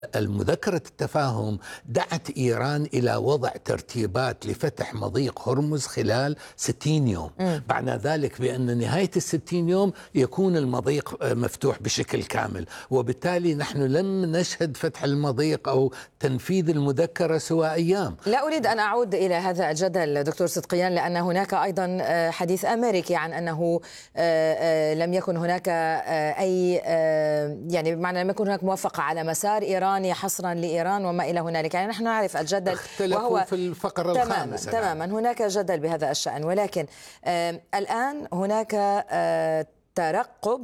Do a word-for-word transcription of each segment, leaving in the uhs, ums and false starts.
المذكرة التفاهم دعت إيران إلى وضع ترتيبات لفتح مضيق هرمز خلال ستين يوم. م. معنى ذلك بأن نهاية الستين يوم يكون المضيق مفتوح بشكل كامل، وبالتالي نحن لم نشهد فتح المضيق أو تنفيذ المذكرة سوى أيام. لا أريد أن أعود إلى هذا الجدل دكتور صدقيان، لأن هناك أيضا حديث أمريكي عن أنه لم يكن هناك أي يعني بمعنى لم يكن هناك موافقة على مسار إيران حصرا لإيران وما إلى هنالك. يعني نحن نعرف الجدل وهو في الفقرة تماما الخامسة. تماما هناك جدل بهذا الشأن، ولكن آه الآن هناك آه ترقب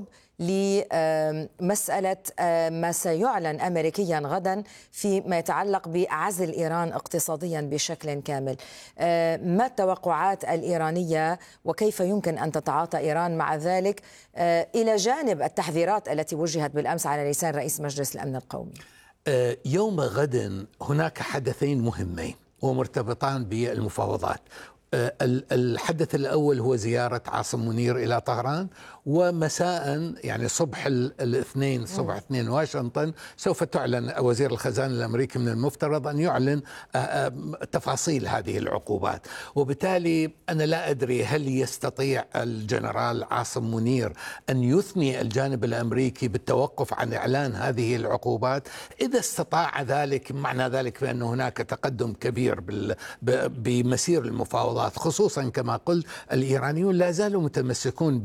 لمسألة آه ما سيعلن أمريكيا غدا فيما يتعلق بعزل إيران اقتصاديا بشكل كامل. آه ما التوقعات الإيرانية وكيف يمكن أن تتعاطى إيران مع ذلك آه إلى جانب التحذيرات التي وجهت بالأمس على لسان رئيس مجلس الأمن القومي؟ يوم غد هناك حدثين مهمين ومرتبطان بالمفاوضات. الحدث الأول هو زيارة عاصم منير إلى طهران، ومساء يعني صبح الاثنين صبح اثنين واشنطن سوف تعلن وزير الخزانة الأمريكي من المفترض أن يعلن تفاصيل هذه العقوبات. وبالتالي أنا لا أدري هل يستطيع الجنرال عاصم منير أن يثني الجانب الأمريكي بالتوقف عن إعلان هذه العقوبات. إذا استطاع ذلك معنى ذلك بأن هناك تقدم كبير بمسير المفاوضات، خصوصا كما قلت الإيرانيون لا زالوا متمسكون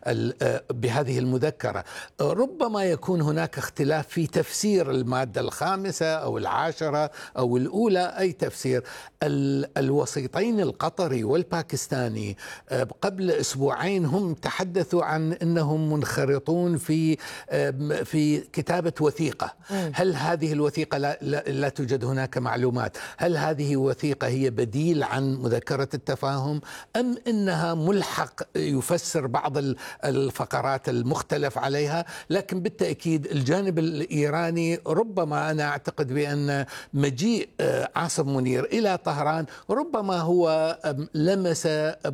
بهذه المذكرة. ربما يكون هناك اختلاف في تفسير المادة الخامسة أو العاشرة أو الأولى، أي تفسير. الوسيطين القطري والباكستاني قبل أسبوعين هم تحدثوا عن أنهم منخرطون في في كتابة وثيقة. هل هذه الوثيقة لا, لا, لا توجد هناك معلومات؟ هل هذه وثيقة هي بديل عن مذكرة التفاهم أم إنها ملحق يفسر بعض الفقرات المختلف عليها؟ لكن بالتأكيد الجانب الإيراني ربما أنا أعتقد بأن مجيء عاصم منير إلى طهران ربما هو لمس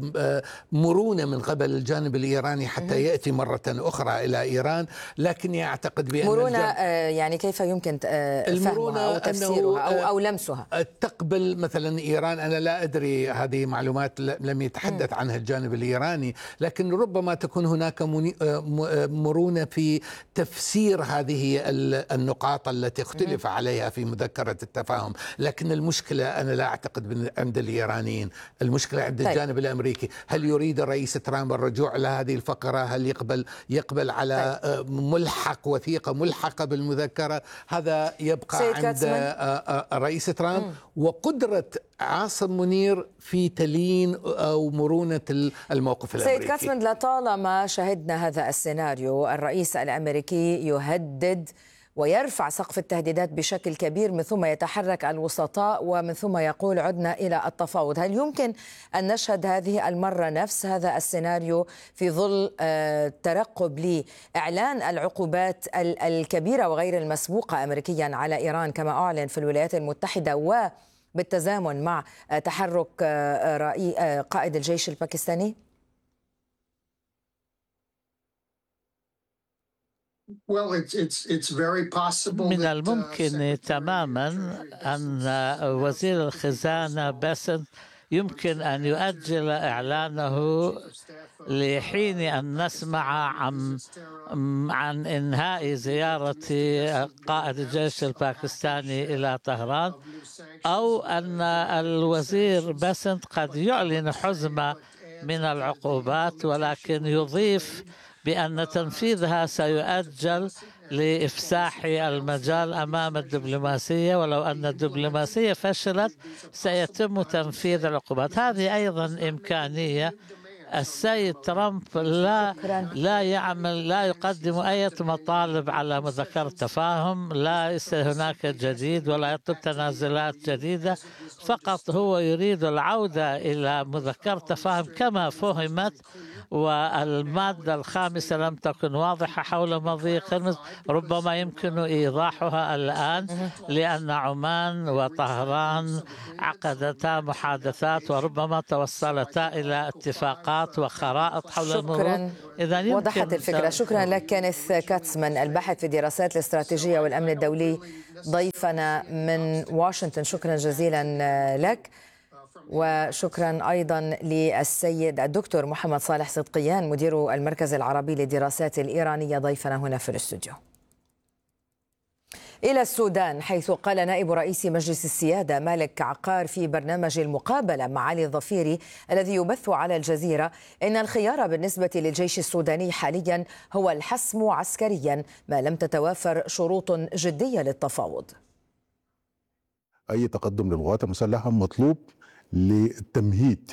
مرونة من قبل الجانب الإيراني حتى يأتي مرة أخرى إلى إيران. لكني أعتقد بأن مرونة يعني كيف يمكن فهمها أو تفسيرها أو, أو لمسها؟ تقبل مثلا إيران، أنا لا أدري هذه معلومات لم يتحدث عنها الجانب الإيراني، لكن ربما تكون هناك مرونة في تفسير هذه النقاط التي اختلف عليها في مذكرة التفاهم. لكن المشكلة أنا لا أعتقد عند الإيرانيين، المشكلة عند طيب. الجانب الأمريكي. هل يريد الرئيس ترامب الرجوع إلى هذه الفقرة؟ هل يقبل يقبل على طيب. ملحق وثيقة ملحقة بالمذكرة؟ هذا يبقى عند الرئيس ترامب مم. وقدرة عاصم منير في تلين أو مرونة الموقف الأمريكي. سيد كاتسمند، لطالما شهدنا هذا السيناريو، الرئيس الأمريكي يهدد ويرفع سقف التهديدات بشكل كبير، من ثم يتحرك الوسطاء ومن ثم يقول عدنا إلى التفاوض. هل يمكن أن نشهد هذه المرة نفس هذا السيناريو في ظل ترقب لإعلان العقوبات الكبيرة وغير المسبوقة أمريكيا على إيران كما أعلن في الولايات المتحدة، و بالتزامن مع تحرك قائد الجيش الباكستاني؟ من الممكن تماما أن وزير الخزانة باسنت يمكن أن يؤجل إعلانه لحين أن نسمع عن عن إنهاء زيارة قائد الجيش الباكستاني إلى طهران، أو أن الوزير باسنت قد يعلن حزمة من العقوبات ولكن يضيف بأن تنفيذها سيؤجل لإفساح المجال أمام الدبلوماسية، ولو أن الدبلوماسية فشلت سيتم تنفيذ العقوبات. هذه أيضا إمكانية. السيد ترامب لا لا يعمل لا يقدم أي مطالب على مذكرة تفاهم، لا هناك جديد ولا يطلب تنازلات جديدة، فقط هو يريد العودة إلى مذكرة تفاهم كما فهمت والمادة الخامسة لم تكن واضحة حول مضيق هرمز، ربما يمكن إيضاحها الآن، لأن عمان وطهران عقدتا محادثات وربما توصلتا إلى اتفاقات وخرائط حول المرور. إذا وضحت الفكرة. شكرا لك كينيث كاتسمان، الباحث في دراسات الاستراتيجية والأمن الدولي، ضيفنا من واشنطن. شكرا جزيلا لك. وشكرا أيضا للسيد الدكتور محمد صالح صدقيان، مدير المركز العربي للدراسات الإيرانية، ضيفنا هنا في الاستوديو. إلى السودان، حيث قال نائب رئيس مجلس السيادة مالك عقار في برنامج المقابلة مع علي الظفيري الذي يبث على الجزيرة إن الخيار بالنسبة للجيش السوداني حاليا هو الحسم عسكريا ما لم تتوافر شروط جدية للتفاوض. أي تقدم للقوات المسلحة مطلوب للتمهيد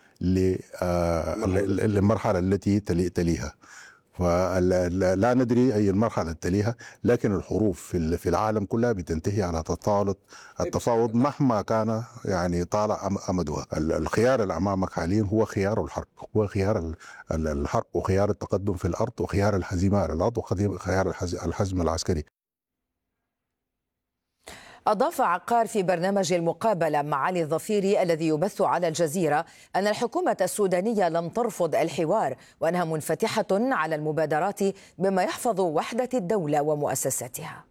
للمرحلة التي تليها، فلا ندري أي المرحلة تليها، لكن الحروب في العالم كلها بتنتهي على تطاولة التفاوض مهما كان يعني طال أمدها. الخيار اللي أمامك حاليا هو خيار الحرب، هو خيار الحرب وخيار التقدم في الأرض وخيار الهزيمة على الأرض وخيار الحزم العسكري. أضاف عقار في برنامج المقابلة مع علي الظفيري الذي يبث على الجزيرة أن الحكومة السودانية لم ترفض الحوار وأنها منفتحة على المبادرات بما يحفظ وحدة الدولة ومؤسساتها.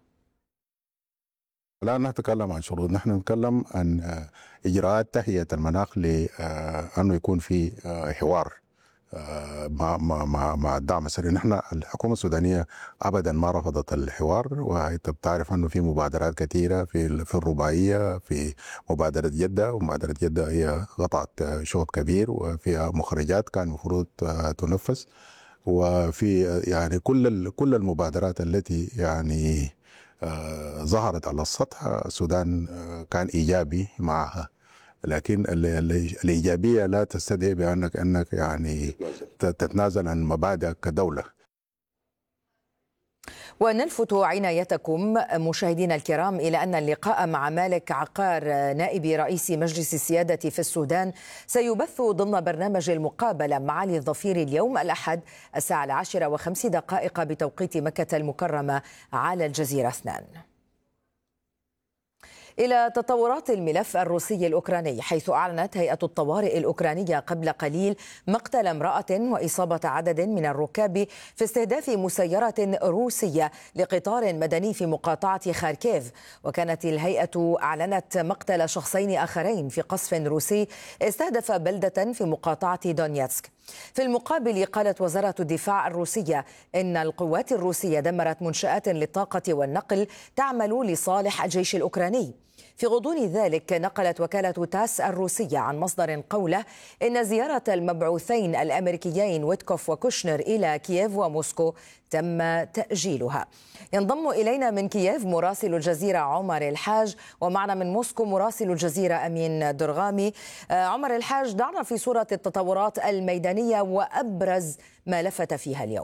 لا نتكلم عن شروط، نحن نتكلم عن إجراءات تهيئة المناخ لأنه يكون في حوار مع مع مع الدعم السري. نحن الحكومه السودانيه ابدا ما رفضت الحوار، وانت بتعرف انه في مبادرات كثيره في في الرباعيه، في مبادره جده، ومبادره جده هي قطعت شوط كبير وفيها مخرجات كان المفروض تنفذ، وفي يعني كل كل المبادرات التي يعني ظهرت على السطح السودان كان ايجابي معها، لكن الإيجابية لا تستدعي بأنك أنك يعني تتنازل عن مبادئك كدولة. ونلفت عنايتكم مشاهدينا الكرام إلى أن اللقاء مع مالك عقار نائب رئيس مجلس السيادة في السودان سيبث ضمن برنامج المقابلة مع علي الظفيري اليوم الأحد الساعة العاشرة وخمس دقائق بتوقيت مكة المكرمة على الجزيرة اثنان. إلى تطورات الملف الروسي الأوكراني، حيث أعلنت هيئة الطوارئ الأوكرانية قبل قليل مقتل امرأة وإصابة عدد من الركاب في استهداف مسيرة روسية لقطار مدني في مقاطعة خاركيف. وكانت الهيئة أعلنت مقتل شخصين آخرين في قصف روسي استهدف بلدة في مقاطعة دونيتسك. في المقابل قالت وزارة الدفاع الروسية إن القوات الروسية دمرت منشآت للطاقة والنقل تعمل لصالح الجيش الأوكراني. في غضون ذلك نقلت وكالة تاس الروسية عن مصدر قوله إن زيارة المبعوثين الأمريكيين ويتكوف وكوشنر إلى كييف وموسكو تم تأجيلها. ينضم إلينا من كييف مراسل الجزيرة عمر الحاج، ومعنا من موسكو مراسل الجزيرة أمين درغامي. عمر الحاج، دعنا في صورة التطورات الميدانية وأبرز ما لفت فيها اليوم.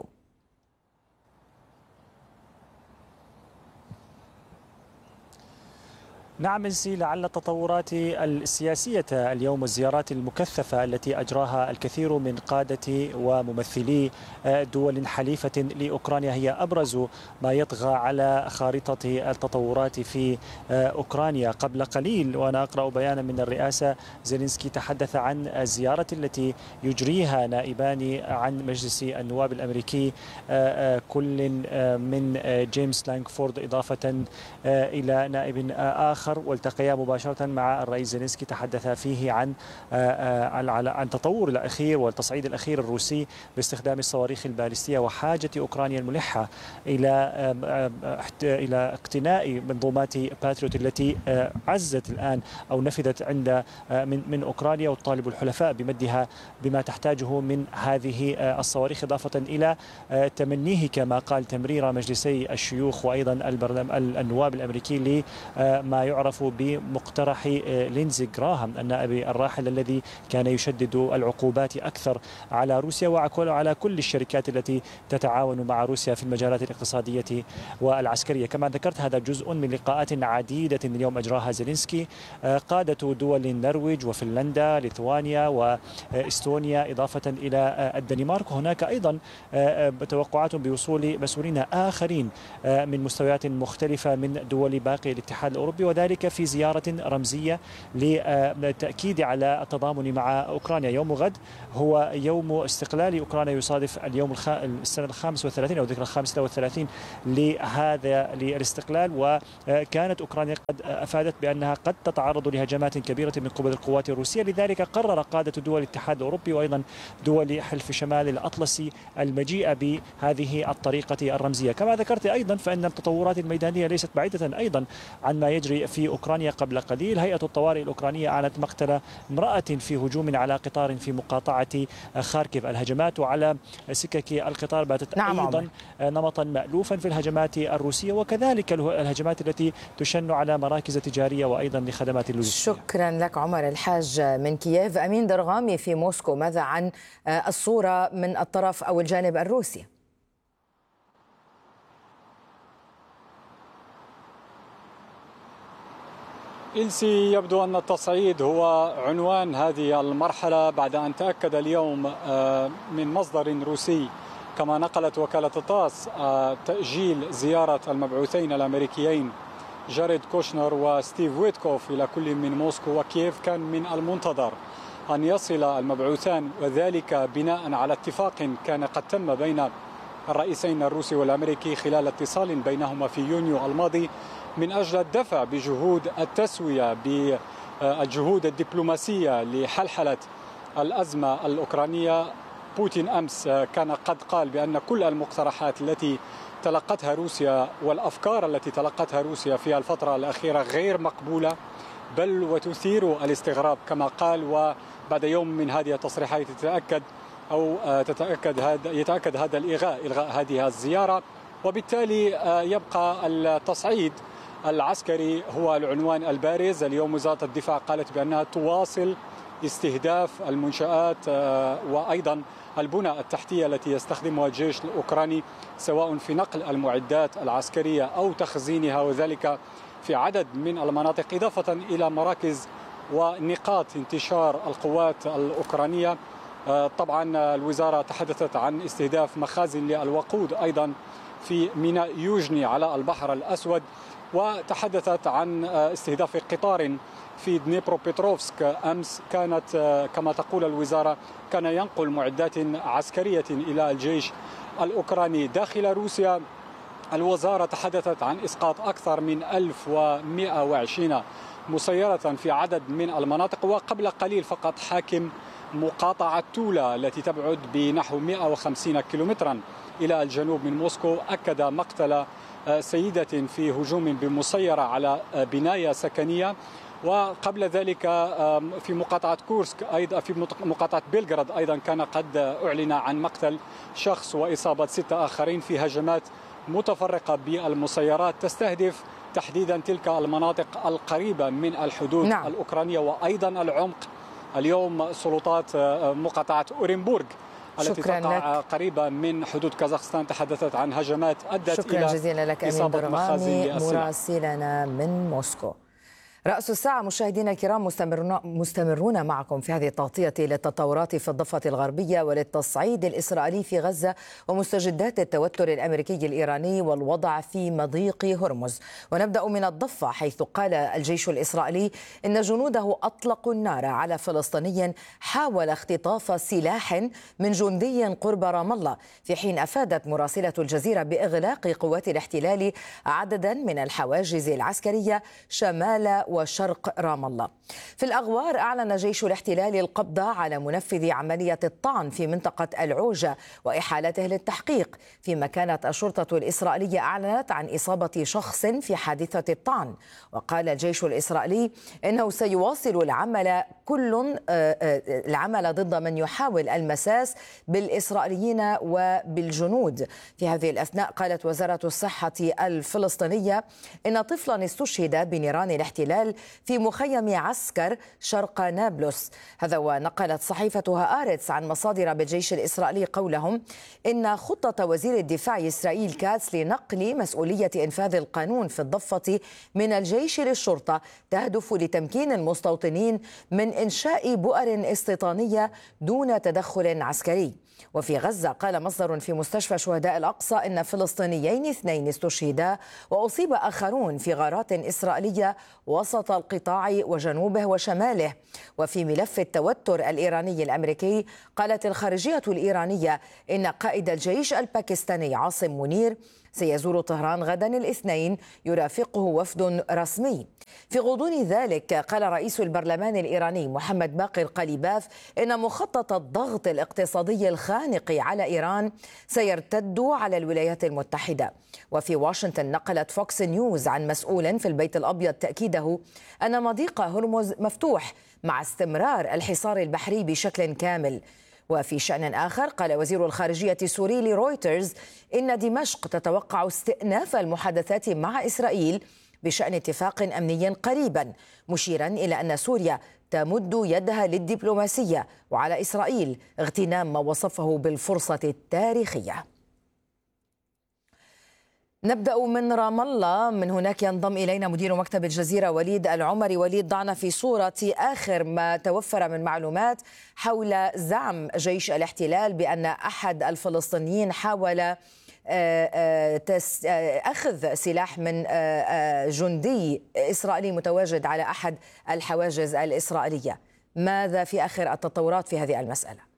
نعم نسي، لعل التطورات السياسية اليوم والزيارات المكثفة التي أجراها الكثير من قادة وممثلي دول حليفة لأوكرانيا هي أبرز ما يطغى على خارطة التطورات في أوكرانيا. قبل قليل وأنا أقرأ بيانا من الرئاسة، زيلينسكي تحدث عن الزيارة التي يجريها نائبان عن مجلس النواب الأمريكي كل من جيمس لانغفورد إضافة إلى نائب آخر، والتقيا مباشرة مع الرئيس زيلينسكي تحدث فيه عن عن تطور الأخير والتصعيد الأخير الروسي باستخدام الصواريخ البالستية وحاجة أوكرانيا الملحة إلى إلى اقتناء منظومات باتريوت التي عزت الآن أو نفذت عند من من أوكرانيا، وتطالب الحلفاء بمدها بما تحتاجه من هذه الصواريخ، إضافة إلى تمنيه كما قال تمرير مجلسي الشيوخ وأيضا النواب الأمريكي لما يعرف بمقترح لينزي غراهام النائب الراحل الذي كان يشدد العقوبات أكثر على روسيا وعلى كل الشركات التي تتعاون مع روسيا في المجالات الاقتصادية والعسكرية. كما ذكرت هذا جزء من لقاءات عديدة اليوم أجراها زيلينسكي قادة دول النرويج وفنلندا ليثوانيا وإستونيا إضافة إلى الدنمارك. هناك أيضا توقعات بوصول مسؤولين آخرين من مستويات مختلفة من دول باقي الاتحاد الأوروبي، وذلك في زيارة رمزية للتأكيد على التضامن مع أوكرانيا. يوم غد هو يوم استقلال أوكرانيا، يصادف اليوم الخ... السنة الخامس والثلاثين أو ذكرى الخامسة والثلاثين لهذا للاستقلال. وكانت أوكرانيا قد أفادت بأنها قد تتعرض لهجمات كبيرة من قبل القوات الروسية، لذلك قرر قادة دول الاتحاد الأوروبي وأيضا دول حلف شمال الأطلسي المجيء بهذه الطريقة الرمزية. كما ذكرت أيضا فإن التطورات الميدانية ليست بعيدة أيضا عن ما يجري في أوكرانيا. قبل قليل هيئة الطوارئ الأوكرانية أعلنت مقتل امرأة في هجوم على قطار في مقاطعة خاركيف. الهجمات وعلى سكك القطار باتت نعم أيضا عمر. نمطا مألوفا في الهجمات الروسية، وكذلك الهجمات التي تشن على مراكز تجارية وأيضا لخدمات اللوجستية. شكرا لك عمر الحاج من كييف. أمين درغامي في موسكو، ماذا عن الصورة من الطرف أو الجانب الروسي؟ إلسي، يبدو أن التصعيد هو عنوان هذه المرحلة بعد أن تأكد اليوم من مصدر روسي كما نقلت وكالة طاس تأجيل زيارة المبعوثين الأمريكيين جاريد كوشنر وستيف ويتكوف إلى كل من موسكو وكييف. كان من المنتظر أن يصل المبعوثان، وذلك بناء على اتفاق كان قد تم بين الرئيسين الروسي والأمريكي خلال اتصال بينهما في يونيو الماضي من أجل الدفع بجهود التسوية بالجهود الدبلوماسية لحلحلة الأزمة الأوكرانية. بوتين أمس كان قد قال بأن كل المقترحات التي تلقتها روسيا والأفكار التي تلقتها روسيا في الفترة الأخيرة غير مقبولة بل وتثير الاستغراب كما قال. وبعد يوم من هذه التصريحات تتأكد أو تتأكد هذا يتأكد هذا الإلغاء إلغاء هذه الزيارة، وبالتالي يبقى التصعيد العسكري هو العنوان البارز. اليوم وزارة الدفاع قالت بأنها تواصل استهداف المنشآت وأيضا البنى التحتية التي يستخدمها الجيش الأوكراني سواء في نقل المعدات العسكرية أو تخزينها، وذلك في عدد من المناطق إضافة إلى مراكز ونقاط انتشار القوات الأوكرانية. طبعا الوزارة تحدثت عن استهداف مخازن للوقود أيضا في ميناء يوجني على البحر الأسود، وتحدثت عن استهداف قطار في دنيبروبيتروفسك أمس كانت كما تقول الوزارة كان ينقل معدات عسكرية إلى الجيش الأوكراني داخل روسيا. الوزارة تحدثت عن إسقاط أكثر من ألف ومئة وعشرين مسيرة في عدد من المناطق. وقبل قليل فقط حاكم مقاطعة تولا التي تبعد بنحو مئة وخمسين كيلومترا إلى الجنوب من موسكو أكد مقتل سيدة في هجوم بمسيرة على بناية سكنية. وقبل ذلك في مقاطعة كورسك أيضا في مقاطعة بيلغراد أيضا كان قد أعلن عن مقتل شخص وإصابة ستة آخرين في هجمات متفرقة بالمسيرات تستهدف تحديدا تلك المناطق القريبة من الحدود نعم. الأوكرانية وأيضا العمق. اليوم سلطات مقاطعة أورينبورغ التي تقع قريبة من حدود كازاخستان تحدثت عن هجمات أدت شكرا إلى جزيلا لك أمين درغامي مراسلنا من موسكو. رأس الساعة مشاهدينا الكرام، مستمرون, مستمرون معكم في هذه التغطية للتطورات في الضفة الغربية وللتصعيد الإسرائيلي في غزة ومستجدات التوتر الأمريكي الإيراني والوضع في مضيق هرمز. ونبدأ من الضفة حيث قال الجيش الإسرائيلي إن جنوده أطلقوا النار على فلسطيني حاول اختطاف سلاح من جندي قرب رام الله، في حين أفادت مراسلة الجزيرة بإغلاق قوات الاحتلال عددا من الحواجز العسكرية شمال وشرق رام الله. في الأغوار أعلن جيش الاحتلال القبض على منفذ عملية الطعن في منطقة العوجة وإحالته للتحقيق، فيما كانت الشرطة الإسرائيلية أعلنت عن إصابة شخص في حادثة الطعن. وقال الجيش الإسرائيلي إنه سيواصل العمل كل العمل ضد من يحاول المساس بالإسرائيليين وبالجنود. في هذه الأثناء قالت وزارة الصحة الفلسطينية إن طفلا استشهد بنيران الاحتلال في مخيم عسكر شرق نابلس. هذا ونقلت صحيفة هآرتس عن مصادر بالجيش الإسرائيلي قولهم إن خطة وزير الدفاع إسرائيل كاتس لنقل مسؤولية إنفاذ القانون في الضفة من الجيش للشرطة تهدف لتمكين المستوطنين من إنشاء بؤر استيطانية دون تدخل عسكري. وفي غزة قال مصدر في مستشفى شهداء الأقصى إن فلسطينيين اثنين استشهدا وأصيب آخرون في غارات إسرائيلية وسط القطاع وجنوبه وشماله. وفي ملف التوتر الإيراني الأمريكي قالت الخارجية الإيرانية إن قائد الجيش الباكستاني عاصم منير سيزور طهران غدا الاثنين يرافقه وفد رسمي. في غضون ذلك قال رئيس البرلمان الإيراني محمد باقر قليباف إن مخطط الضغط الاقتصادي الخانق على إيران سيرتد على الولايات المتحدة. وفي واشنطن نقلت فوكس نيوز عن مسؤول في البيت الأبيض تأكيده أن مضيق هرمز مفتوح مع استمرار الحصار البحري بشكل كامل. وفي شأن آخر قال وزير الخارجية السوري لرويترز إن دمشق تتوقع استئناف المحادثات مع إسرائيل بشأن اتفاق أمني قريبا، مشيرا إلى أن سوريا تمد يدها للدبلوماسية وعلى إسرائيل اغتنام ما وصفه بالفرصة التاريخية. نبدأ من رام الله، من هناك ينضم إلينا مدير مكتب الجزيرة وليد العمري. وليد، ضعنا في صورة آخر ما توفر من معلومات حول زعم جيش الاحتلال بأن أحد الفلسطينيين حاول أخذ سلاح من جندي إسرائيلي متواجد على أحد الحواجز الإسرائيلية. ماذا في آخر التطورات في هذه المسألة؟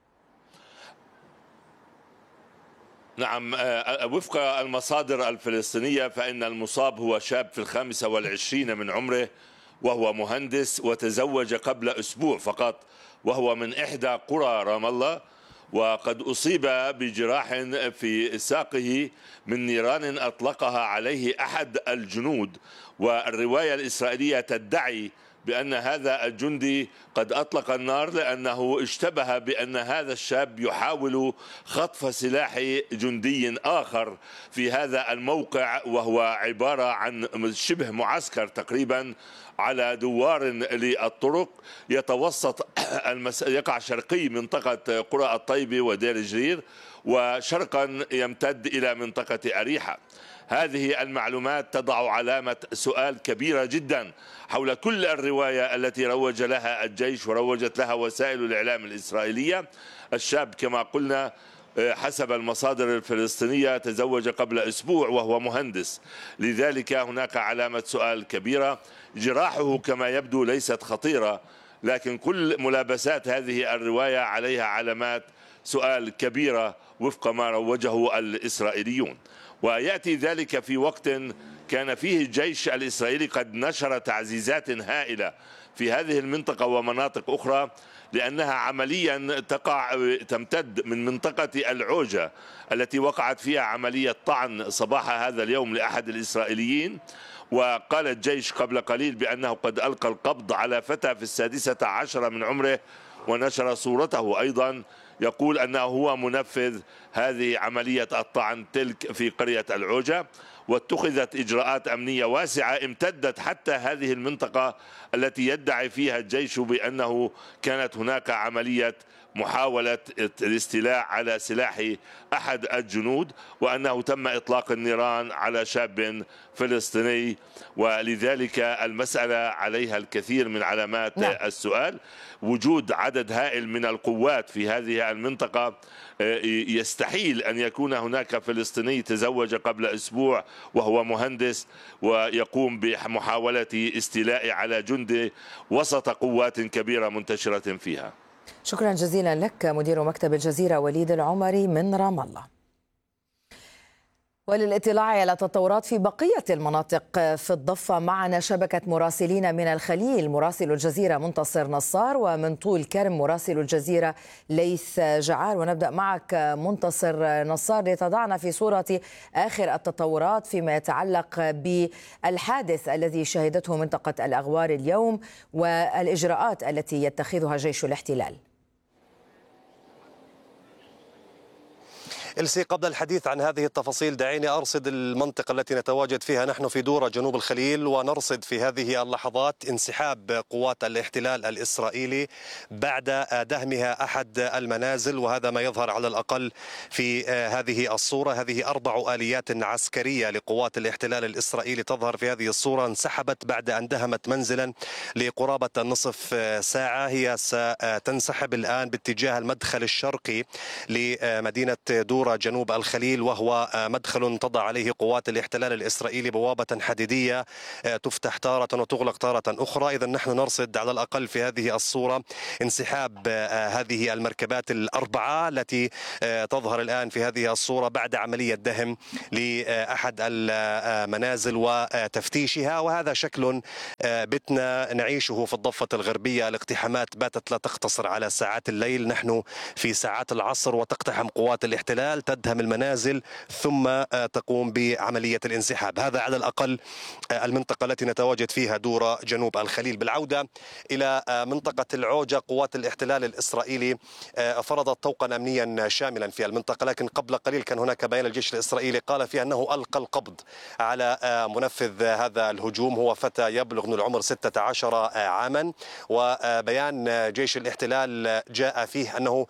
نعم، وفق المصادر الفلسطينية فإن المصاب هو شاب في الخامسة والعشرين من عمره، وهو مهندس وتزوج قبل أسبوع فقط، وهو من إحدى قرى رام الله، وقد أصيب بجراح في ساقه من نيران أطلقها عليه أحد الجنود. والرواية الإسرائيلية تدعي بأن هذا الجندي قد أطلق النار لأنه اشتبه بأن هذا الشاب يحاول خطف سلاح جندي آخر في هذا الموقع، وهو عبارة عن شبه معسكر تقريبا على دوار للطرق يتوسط المس... يقع شرقي منطقة قرى الطيبة ودير جرير، وشرقا يمتد إلى منطقة أريحة. هذه المعلومات تضع علامة سؤال كبيرة جدا حول كل الرواية التي روج لها الجيش وروجت لها وسائل الإعلام الإسرائيلية. الشاب كما قلنا حسب المصادر الفلسطينية تزوج قبل أسبوع وهو مهندس، لذلك هناك علامة سؤال كبيرة. جراحه كما يبدو ليست خطيرة، لكن كل ملابسات هذه الرواية عليها علامات سؤال كبيرة وفق ما روجه الإسرائيليون. ويأتي ذلك في وقت كان فيه الجيش الإسرائيلي قد نشر تعزيزات هائلة في هذه المنطقة ومناطق أخرى، لأنها عمليا تقع تمتد من منطقة العوجة التي وقعت فيها عملية طعن صباح هذا اليوم لأحد الإسرائيليين. وقال الجيش قبل قليل بأنه قد ألقى القبض على فتى في السادسة عشر من عمره، ونشر صورته أيضا يقول أنه هو منفذ هذه عملية الطعن تلك في قرية العوجة. واتخذت إجراءات أمنية واسعة امتدت حتى هذه المنطقة التي يدعي فيها الجيش بأنه كانت هناك عملية محاولة الاستيلاء على سلاح أحد الجنود، وأنه تم إطلاق النيران على شاب فلسطيني. ولذلك المسألة عليها الكثير من علامات نعم. السؤال. وجود عدد هائل من القوات في هذه المنطقة، يستحيل أن يكون هناك فلسطيني تزوج قبل أسبوع وهو مهندس ويقوم بمحاولة استيلاء على جندي وسط قوات كبيرة منتشرة فيها. شكرا جزيلا لك مدير مكتب الجزيرة وليد العمري من رام الله. وللاطلاع على تطورات في بقية المناطق في الضفة معنا شبكة مراسلين من الخليل، مراسل الجزيرة منتصر نصار، ومن طول كرم مراسل الجزيرة ليث جعار. ونبدأ معك منتصر نصار لتضعنا في صورة آخر التطورات فيما يتعلق بالحادث الذي شهدته منطقة الأغوار اليوم والإجراءات التي يتخذها جيش الاحتلال. إلسي، قبل الحديث عن هذه التفاصيل دعيني أرصد المنطقة التي نتواجد فيها نحن في دورة جنوب الخليل، ونرصد في هذه اللحظات انسحاب قوات الاحتلال الإسرائيلي بعد دهمها أحد المنازل، وهذا ما يظهر على الأقل في هذه الصورة. هذه أربع آليات عسكرية لقوات الاحتلال الإسرائيلي تظهر في هذه الصورة، انسحبت بعد أن دهمت منزلا لقرابة نصف ساعة. هي ستنسحب الآن باتجاه المدخل الشرقي لمدينة دورة جنوب الخليل، وهو مدخل تضع عليه قوات الاحتلال الإسرائيلي بوابة حديدية تفتح تارة وتغلق تارة أخرى. إذا نحن نرصد على الأقل في هذه الصورة انسحاب هذه المركبات الأربعة التي تظهر الآن في هذه الصورة بعد عملية دهم لأحد المنازل وتفتيشها. وهذا شكل بتنا نعيشه في الضفة الغربية. الاقتحامات باتت لا تقتصر على ساعات الليل، نحن في ساعات العصر وتقتحم قوات الاحتلال، تدهم المنازل ثم تقوم بعملية الانسحاب. هذا على الأقل المنطقة التي نتواجد فيها دورة جنوب الخليل. بالعودة إلى منطقة العوجة، قوات الاحتلال الإسرائيلي فرضت طوقا أمنيا شاملا في المنطقة، لكن قبل قليل كان هناك بيان الجيش الإسرائيلي قال فيه أنه ألقى القبض على منفذ هذا الهجوم، هو فتى يبلغ من العمر ستة عشر عاما. وبيان جيش الاحتلال جاء فيه أنه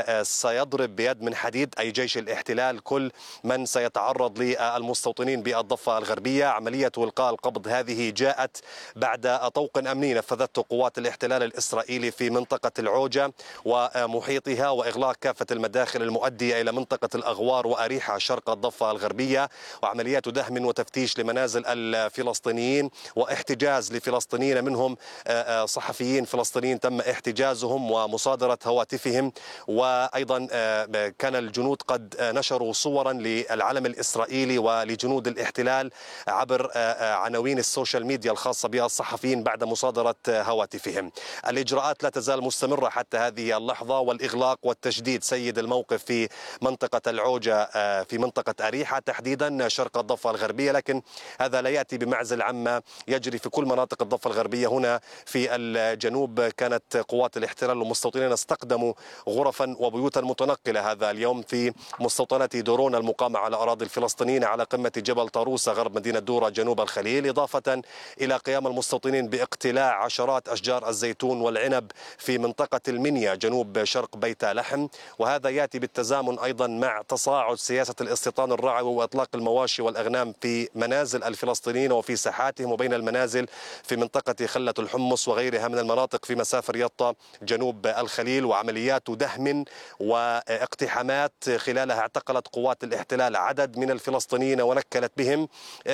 سيضرب بيد من حديد، أي جيش الاحتلال، كل من سيتعرض للمستوطنين بالضفة الغربية. عملية إلقاء القبض هذه جاءت بعد طوق أمني نفذته قوات الاحتلال الإسرائيلي في منطقة العوجة ومحيطها، وإغلاق كافة المداخل المؤدية إلى منطقة الأغوار وأريحة شرق الضفة الغربية، وعمليات دهم وتفتيش لمنازل الفلسطينيين واحتجاز لفلسطينيين، منهم صحفيين فلسطينيين تم احتجازهم ومصادرة هواتفهم. وأيضا كان الجنود قد نشروا صورا للعلم الإسرائيلي ولجنود الاحتلال عبر عناوين السوشيال ميديا الخاصة بالصحفيين بعد مصادرة هواتفهم. الإجراءات لا تزال مستمرة حتى هذه اللحظة، والإغلاق والتشديد سيد الموقف في منطقة العوجة في منطقة أريحة تحديدا شرق الضفة الغربية. لكن هذا لا يأتي بمعزل عما يجري في كل مناطق الضفة الغربية. هنا في الجنوب كانت قوات الاحتلال والمستوطنين استخدموا غرفا وبيوتا متنقلة هذا اليوم في مستوطنة دورون المقامة على أراضي الفلسطينيين على قمة جبل طاروسة غرب مدينة دورة جنوب الخليل، إضافة إلى قيام المستوطنين باقتلاع عشرات أشجار الزيتون والعنب في منطقة المنيا جنوب شرق بيت لحم. وهذا يأتي بالتزامن أيضا مع تصاعد سياسة الاستيطان الرعوي وإطلاق المواشي والأغنام في منازل الفلسطينيين وفي ساحاتهم وبين المنازل في منطقة خلة الحمص وغيرها من المناطق في مسافر يطا جنوب الخليل. وعمليات دهم واقتحامات خلالها اعتقلت قوات الاحتلال عدد من الفلسطينيين ونكلت بهم.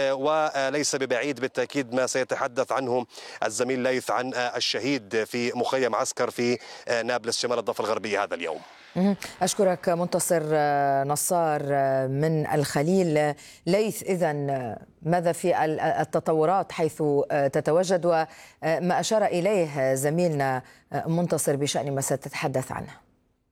وليس ببعيد بالتأكيد ما سيتحدث عنه الزميل ليث عن الشهيد في مخيم عسكر في نابلس شمال الضفة الغربية هذا اليوم. أشكرك منتصر نصار من الخليل. ليث، إذن ماذا في التطورات حيث تتواجد وما أشار إليه زميلنا منتصر بشأن ما ستتحدث عنه؟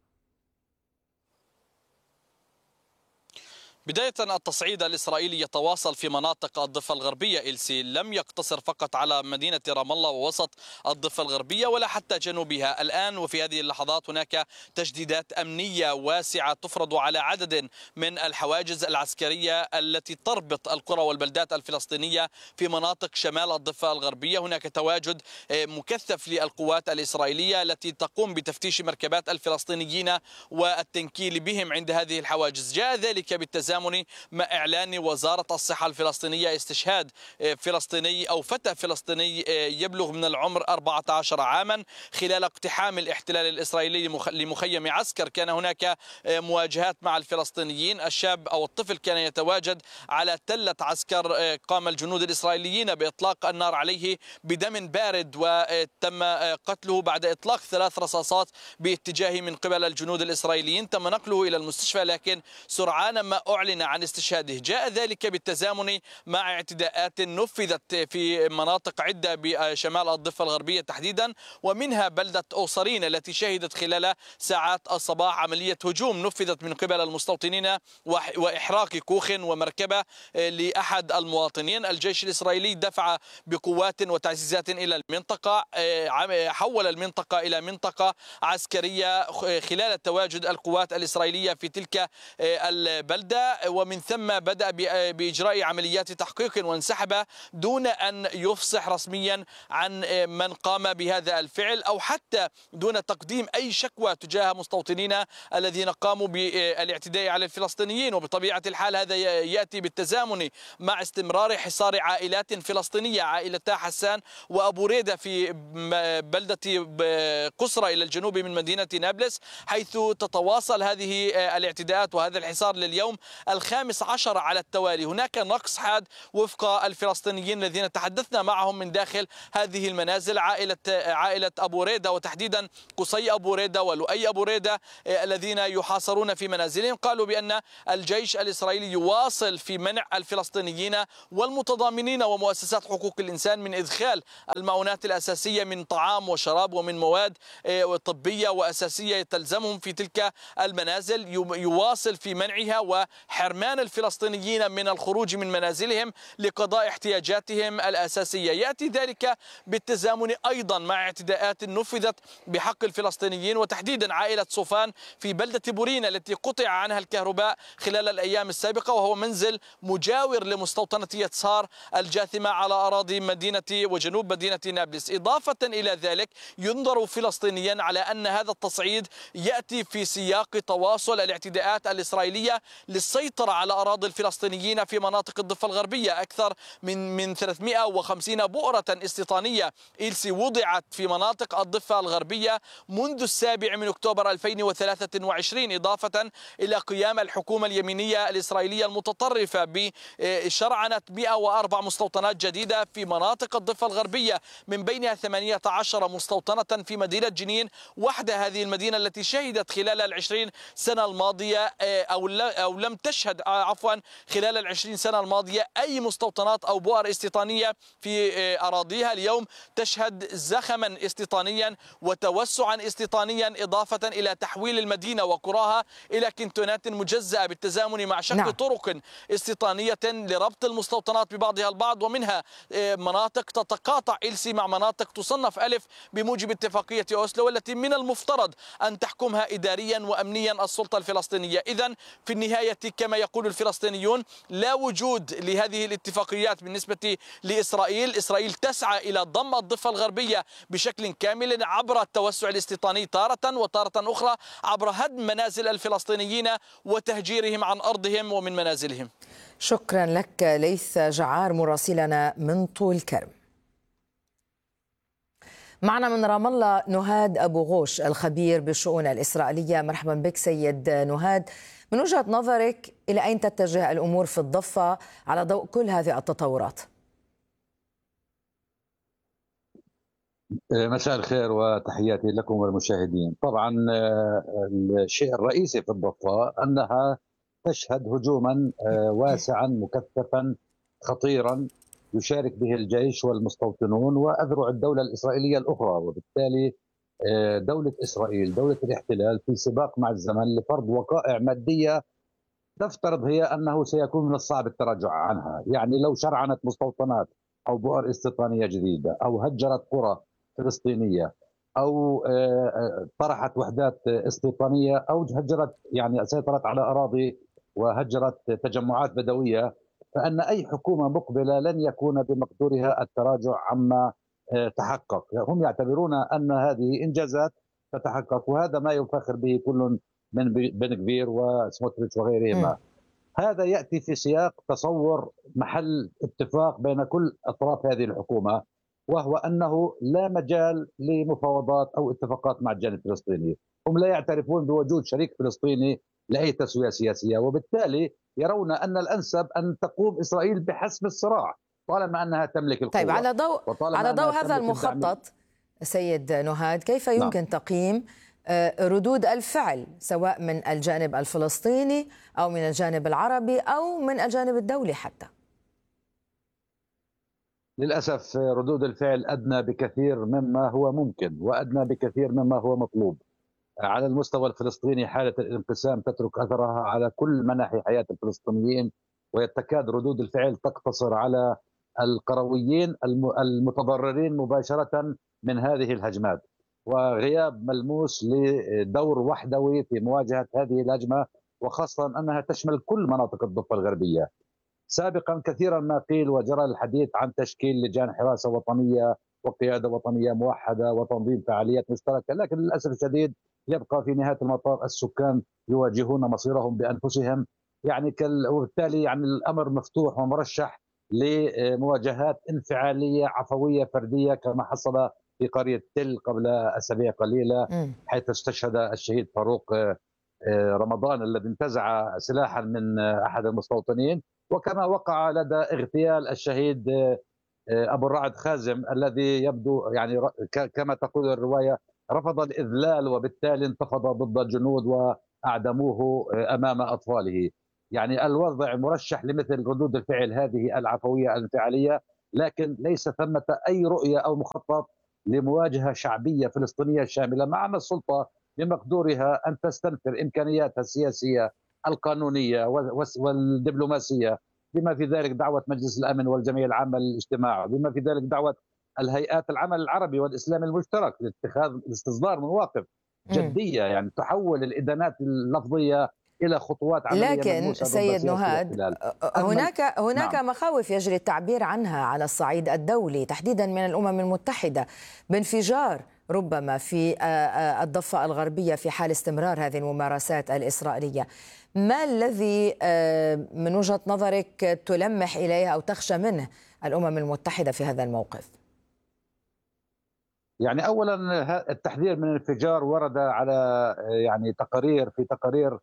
بداية، التصعيد الإسرائيلي يتواصل في مناطق الضفة الغربية إلسي، لم يقتصر فقط على مدينة رام الله ووسط الضفة الغربية ولا حتى جنوبها. الآن وفي هذه اللحظات هناك تجديدات أمنية واسعة تفرض على عدد من الحواجز العسكرية التي تربط القرى والبلدات الفلسطينية في مناطق شمال الضفة الغربية. هناك تواجد مكثف للقوات الإسرائيلية التي تقوم بتفتيش مركبات الفلسطينيين والتنكيل بهم عند هذه الحواجز. جاء ذلك بالتزامن مع إعلان وزارة الصحة الفلسطينية استشهاد فلسطيني أو فتى فلسطيني يبلغ من العمر أربعة عشر عاما خلال اقتحام الاحتلال الإسرائيلي لمخيم عسكر. كان هناك مواجهات مع الفلسطينيين. الشاب أو الطفل كان يتواجد على تلة عسكر، قام الجنود الإسرائيليين بإطلاق النار عليه بدم بارد وتم قتله بعد إطلاق ثلاث رصاصات باتجاهه من قبل الجنود الإسرائيليين. تم نقله إلى المستشفى، لكن سرعان ما أعلن أعلن عن استشهاده. جاء ذلك بالتزامن مع اعتداءات نفذت في مناطق عدة بشمال الضفة الغربية تحديدا، ومنها بلدة أوصرين التي شهدت خلال ساعات الصباح عملية هجوم نفذت من قبل المستوطنين وإحراق كوخ ومركبة لأحد المواطنين. الجيش الإسرائيلي دفع بقوات وتعزيزات إلى المنطقة، حول المنطقة إلى منطقة عسكرية خلال تواجد القوات الإسرائيلية في تلك البلدة، ومن ثم بدأ بإجراء عمليات تحقيق وانسحب دون أن يفصح رسميا عن من قام بهذا الفعل أو حتى دون تقديم أي شكوى تجاه مستوطنين الذين قاموا بالاعتداء على الفلسطينيين. وبطبيعة الحال هذا يأتي بالتزامن مع استمرار حصار عائلات فلسطينية، عائلتا حسان وأبو ريدة في بلدة قصرى إلى الجنوب من مدينة نابلس، حيث تتواصل هذه الاعتداءات وهذا الحصار لليوم الخامس عشر على التوالي. هناك نقص حاد وفق الفلسطينيين الذين تحدثنا معهم من داخل هذه المنازل، عائلة عائلة أبو ريدة وتحديدا قصي أبو ريدة ولؤي أبو ريدة الذين يحاصرون في منازلهم، قالوا بأن الجيش الإسرائيلي يواصل في منع الفلسطينيين والمتضامنين ومؤسسات حقوق الإنسان من إدخال المعونات الأساسية من طعام وشراب ومن مواد طبية وأساسية تلزمهم في تلك المنازل، يواصل في منعها وحرمان الفلسطينيين من الخروج من منازلهم لقضاء احتياجاتهم الأساسية. يأتي ذلك بالتزامن أيضا مع اعتداءات نفذت بحق الفلسطينيين وتحديدا عائلة صوفان في بلدة بورين التي قطع عنها الكهرباء خلال الأيام السابقة، وهو منزل مجاور لمستوطنة يتسار الجاثمة على أراضي مدينة وجنوب مدينة نابلس. إضافة إلى ذلك ينظر فلسطينيا على أن هذا التصعيد يأتي في سياق تواصل الاعتداءات الإسرائيلية للسيطرة على أراضي الفلسطينيين في مناطق الضفة الغربية. أكثر من من ثلاثمئة وخمسين بؤرة استيطانية إلسي وضعت في مناطق الضفة الغربية منذ السابع من أكتوبر ألفين وثلاثة وعشرين، إضافة إلى قيام الحكومة اليمينية الإسرائيلية المتطرفة بشرعنة مئة وأربع مستوطنات جديدة في مناطق الضفة الغربية، من بينها ثمانية عشر مستوطنة في مدينة جنين وحدة، هذه المدينة التي شهدت خلال العشرين سنة الماضية أو أو لم تشهد عفوا خلال العشرين سنة الماضية أي مستوطنات أو بؤر استيطانية في أراضيها. اليوم تشهد زخما استيطانيا وتوسعا استيطانيا، إضافة إلى تحويل المدينة وقراها إلى كنتونات مجزأة بالتزامن مع شق نعم. طرق استيطانية لربط المستوطنات ببعضها البعض، ومنها مناطق تتقاطع إلسي مع مناطق تصنف ألف بموجب اتفاقية أوسلو والتي من المفترض أن تحكمها إداريا وأمنيا السلطة الفلسطينية. إذن في النهاية كما يقول الفلسطينيون لا وجود لهذه الاتفاقيات بالنسبة لإسرائيل. إسرائيل تسعى إلى ضم الضفة الغربية بشكل كامل عبر التوسع الاستيطاني تارة، وتارة أخرى عبر هدم منازل الفلسطينيين وتهجيرهم عن أرضهم ومن منازلهم. شكرا لك ليث جعار مراسلنا من طول كرم. معنا من رام الله نهاد أبو غوش الخبير بالشؤون الإسرائيلية. مرحبا بك سيد نهاد، من وجهة نظرك إلى أين تتجه الأمور في الضفة على ضوء كل هذه التطورات؟ مساء الخير وتحياتي لكم والمشاهدين. طبعا الشيء الرئيسي في الضفة أنها تشهد هجوما واسعا مكثفا خطيرا يشارك به الجيش والمستوطنون وأذرع الدولة الإسرائيلية الأخرى، وبالتالي دولة إسرائيل دولة الاحتلال في سباق مع الزمن لفرض وقائع مادية تفترض هي أنه سيكون من الصعب التراجع عنها. يعني لو شرعنت مستوطنات أو بؤر استيطانية جديدة أو هجرت قرى فلسطينية أو طرحت وحدات استيطانية أو هجرت يعني سيطرت على أراضي وهجرت تجمعات بدوية، فأن أي حكومة مقبلة لن يكون بمقدورها التراجع عما تحقق. هم يعتبرون أن هذه إنجازات تتحقق، وهذا ما يفخر به كل من بن كفير وسموتريتش وغيرهما. هذا يأتي في سياق تصور محل اتفاق بين كل أطراف هذه الحكومة، وهو أنه لا مجال لمفاوضات أو اتفاقات مع الجانب الفلسطيني. هم لا يعترفون بوجود شريك فلسطيني لأي تسوية سياسية، وبالتالي يرون أن الأنسب أن تقوم إسرائيل بحسم الصراع طالما أنها تملك القوة. طيب على ضوء على ضوء هذا المخطط سيد نهاد، كيف يمكن نعم. تقييم ردود الفعل سواء من الجانب الفلسطيني أو من الجانب العربي أو من الجانب الدولي حتى؟ للأسف ردود الفعل أدنى بكثير مما هو ممكن وأدنى بكثير مما هو مطلوب. على المستوى الفلسطيني حالة الانقسام تترك أثرها على كل مناحي حياة الفلسطينيين، ويتكاد ردود الفعل تقتصر على القرويين المتضررين مباشرة من هذه الهجمات، وغياب ملموس لدور وحدوي في مواجهة هذه الهجمة، وخاصة أنها تشمل كل مناطق الضفة الغربية. سابقا كثيرا ما قيل وجرى الحديث عن تشكيل لجان حراسة وطنية وقيادة وطنية موحدة وتنظيم فعاليات مشتركة، لكن للأسف الشديد يبقى في نهاية المطاف السكان يواجهون مصيرهم بأنفسهم، يعني كال... وبالتالي يعني الأمر مفتوح ومرشح لمواجهات انفعالية عفوية فردية كما حصل في قرية تل قبل أسابيع قليلة، حيث استشهد الشهيد فاروق رمضان الذي انتزع سلاحا من أحد المستوطنين، وكما وقع لدى اغتيال الشهيد أبو الرعد خازم الذي يبدو يعني كما تقول الرواية رفض الإذلال وبالتالي انتفض ضد الجنود وأعدموه أمام أطفاله. يعني الوضع مرشح لمثل ردود الفعل هذه العفوية الانفعالية، لكن ليس ثمة أي رؤية أو مخطط لمواجهة شعبية فلسطينية شاملة، مع أن السلطة بمقدورها أن تستنفر إمكانياتها السياسية القانونية والدبلوماسية، بما في ذلك دعوة مجلس الأمن والجمعية العامة للاجتماع، بما في ذلك دعوة الهيئات العمل العربي والإسلامي المشترك لاتخاذ استصدار مواقف جدية يعني تحول الإدانات اللفظية إلى خطوات عملية. لكن سيد نهاد هناك هناك نعم. مخاوف يجري التعبير عنها على الصعيد الدولي تحديدا من الأمم المتحدة بانفجار ربما في الضفة الغربية في حال استمرار هذه الممارسات الإسرائيلية. ما الذي من وجهة نظرك تلمح إليه أو تخشى منه الأمم المتحدة في هذا الموقف؟ يعني أولا التحذير من الانفجار ورد على يعني تقارير في تقارير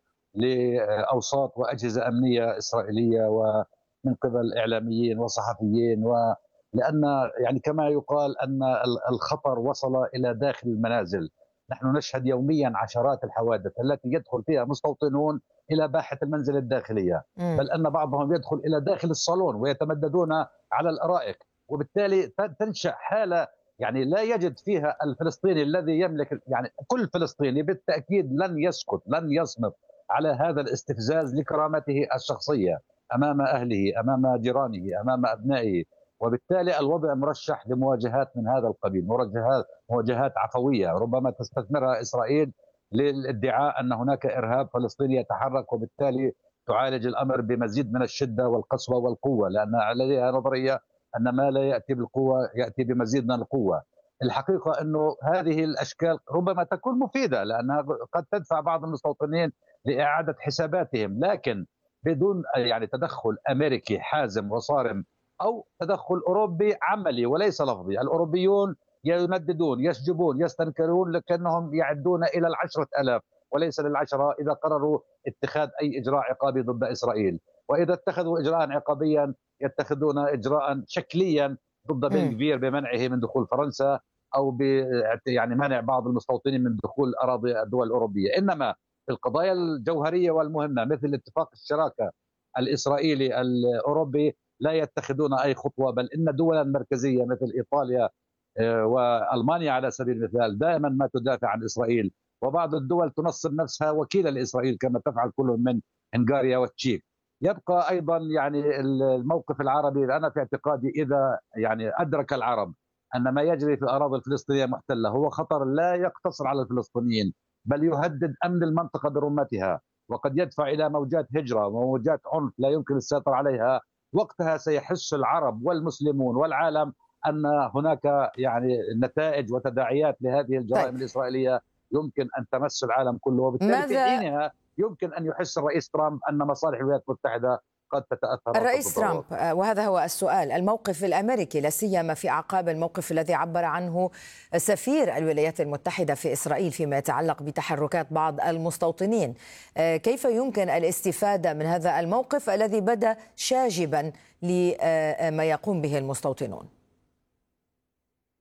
لأوساط وأجهزة أمنية إسرائيلية ومن قبل إعلاميين وصحفيين، ولأن يعني كما يقال أن الخطر وصل إلى داخل المنازل. نحن نشهد يوميا عشرات الحوادث التي يدخل فيها مستوطنون إلى باحة المنزل الداخلية، بل أن بعضهم يدخل إلى داخل الصالون ويتمددون على الأرائك، وبالتالي تنشأ حالة يعني لا يجد فيها الفلسطيني الذي يملك، يعني كل فلسطيني بالتأكيد لن يسكت لن يصمت على هذا الاستفزاز لكرامته الشخصية أمام أهله أمام جيرانه أمام أبنائه، وبالتالي الوضع مرشح لمواجهات من هذا القبيل، مواجهات مواجهات عفوية ربما تستثمرها إسرائيل للادعاء أن هناك إرهاب فلسطيني يتحرك، وبالتالي تعالج الأمر بمزيد من الشدة والقسوة والقوة، لأن لديها نظرية أن ما لا يأتي بالقوة يأتي بمزيد من القوة. الحقيقة أنه هذه الأشكال ربما تكون مفيدة لأنها قد تدفع بعض المستوطنين لإعادة حساباتهم، لكن بدون يعني تدخل أمريكي حازم وصارم أو تدخل أوروبي عملي وليس لفظي. الأوروبيون ينددون يشجبون يستنكرون لكنهم يعدون إلى العشرة ألاف وليس للعشرة إذا قرروا اتخاذ أي إجراء عقابي ضد إسرائيل، وإذا اتخذوا إجراء عقابيا يتخذون إجراء شكليا ضد بن غفير بمنعه من دخول فرنسا أو ب يعني منع بعض المستوطنين من دخول أراضي الدول الأوروبية. إنما في القضايا الجوهرية والمهمة مثل اتفاق الشراكة الإسرائيلي الأوروبي لا يتخذون أي خطوة، بل إن دولا مركزية مثل إيطاليا وألمانيا على سبيل المثال دائما ما تدافع عن إسرائيل، وبعض الدول تنصب نفسها وكيلا لإسرائيل كما تفعل كل من هنغاريا والتشيك. يبقى أيضا يعني الموقف العربي، أنا في اعتقادي إذا يعني أدرك العرب أن ما يجري في الأراضي الفلسطينية محتلة هو خطر لا يقتصر على الفلسطينيين بل يهدد أمن المنطقة برمتها، وقد يدفع إلى موجات هجرة وموجات عنف لا يمكن السيطرة عليها، وقتها سيحس العرب والمسلمون والعالم أن هناك يعني نتائج وتداعيات لهذه الجرائم طيب. الإسرائيلية يمكن أن تمس العالم كله، وبالتالي في حينها يمكن أن يحس الرئيس ترامب أن مصالح الولايات المتحدة قد تتأثر. الرئيس ترامب، وهذا هو السؤال، الموقف الأمريكي لا سيما في أعقاب الموقف الذي عبر عنه سفير الولايات المتحدة في إسرائيل فيما يتعلق بتحركات بعض المستوطنين، كيف يمكن الاستفادة من هذا الموقف الذي بدا شاجبا لما يقوم به المستوطنون؟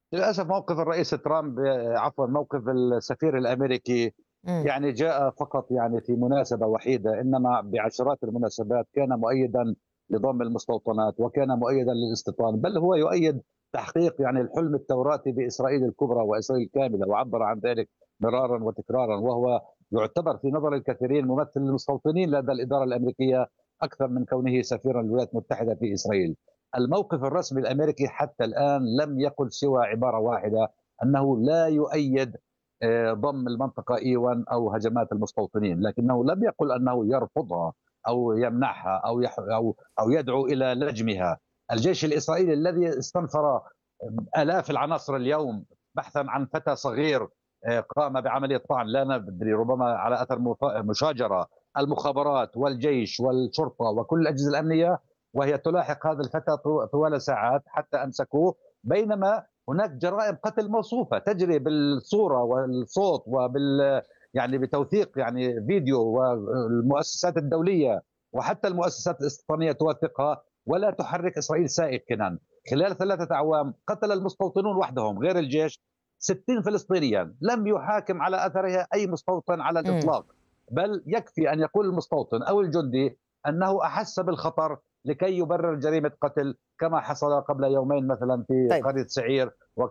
للأسف موقف الرئيس ترامب، عفوا موقف السفير الأمريكي مم. يعني جاء فقط يعني في مناسبة وحيدة، إنما بعشرات المناسبات كان مؤيدا لضم المستوطنات وكان مؤيدا للاستيطان، بل هو يؤيد تحقيق يعني الحلم التوراتي بإسرائيل الكبرى وإسرائيل الكاملة، وعبر عن ذلك مرارا وتكرارا، وهو يعتبر في نظر الكثيرين ممثل للمستوطنين لدى الإدارة الأمريكية أكثر من كونه سفيرا للولايات المتحدة في إسرائيل. الموقف الرسمي الأمريكي حتى الآن لم يقل سوى عبارة واحدة، أنه لا يؤيد ضم المنطقة إي واحد أو هجمات المستوطنين، لكنه لم يقل أنه يرفضها أو يمنعها أو أو أو يدعو إلى لجمها. الجيش الإسرائيلي الذي استنفر آلاف العناصر اليوم بحثا عن فتى صغير قام بعملية طعن لا ندري ربما على أثر مشاجرة، المخابرات والجيش والشرطة وكل الأجهزة الأمنية وهي تلاحق هذا الفتى طوال ساعات حتى أمسكوه، بينما هناك جرائم قتل موصوفة تجري بالصورة والصوت وبال يعني بتوثيق يعني فيديو، والمؤسسات الدولية وحتى المؤسسات الاستيطانية توثقها ولا تحرك إسرائيل ساكنا. خلال ثلاثة أعوام قتل المستوطنون وحدهم غير الجيش ستين فلسطينيا، لم يحاكم على أثرها أي مستوطن على الإطلاق، بل يكفي أن يقول المستوطن أو الجندي أنه أحس بالخطر لكي يبرر جريمة قتل، كما حصل قبل يومين مثلا في طيب. قرية سعير